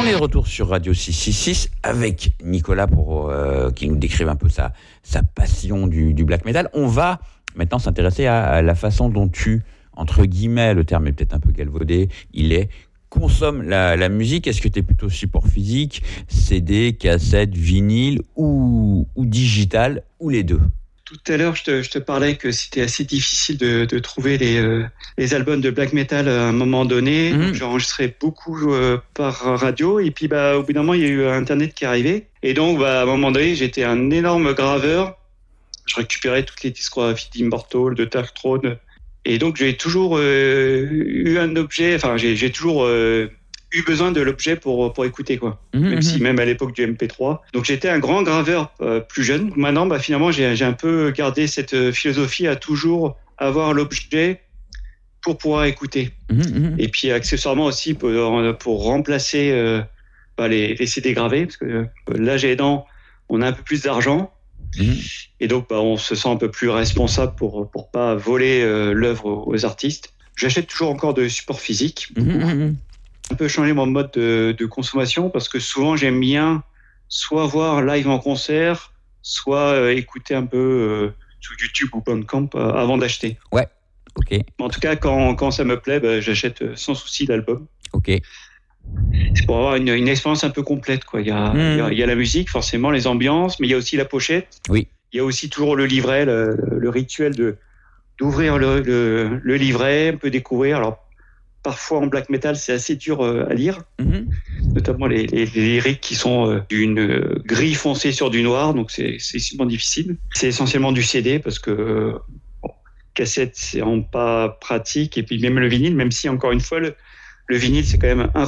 On est de retour sur Radio 666 avec Nicolas pour qui nous décrive un peu sa passion du black metal. On va maintenant s'intéresser à la façon dont tu, entre guillemets, le terme est peut-être un peu galvaudé, consomme la musique. Est-ce que tu es plutôt support physique, CD, cassette, vinyle ou digital, ou les deux? Tout à l'heure, je te parlais que c'était assez difficile de trouver les albums de black metal à un moment donné. Donc, j'enregistrais beaucoup par radio. Et puis, au bout d'un moment, il y a eu Internet qui est arrivé. Et donc, à un moment donné, j'étais un énorme graveur. Je récupérais toutes les discographies d'Immortal, de Dark Throne. Et donc, j'ai toujours eu un objet. Enfin, j'ai toujours eu besoin de l'objet pour écouter, quoi. Même à l'époque du MP3. Donc j'étais un grand graveur plus jeune. Maintenant, finalement, j'ai un peu gardé cette philosophie à toujours avoir l'objet pour pouvoir écouter. Et puis accessoirement aussi pour remplacer les CD gravés, parce que l'âge aidant, on a un peu plus d'argent. Et donc on se sent un peu plus responsable pour pas voler l'œuvre aux artistes. J'achète toujours encore de support physique. Un peu changé mon mode de consommation parce que souvent j'aime bien soit voir live en concert, soit écouter un peu sur YouTube ou Bandcamp avant d'acheter. Ouais, ok. En tout cas, quand ça me plaît, j'achète sans souci l'album. Ok. C'est pour avoir une expérience un peu complète, quoi. Il y a la musique, forcément, les ambiances, mais il y a aussi la pochette. Oui. Il y a aussi toujours le livret, le rituel d'ouvrir le livret, un peu découvrir. Alors, parfois en black metal, c'est assez dur à lire, notamment les lyriques qui sont d'une gris foncé sur du noir, donc c'est extrêmement difficile. C'est essentiellement du CD parce que cassette, c'est vraiment pas pratique, et puis même le vinyle, même si encore une fois, le vinyle, c'est quand même un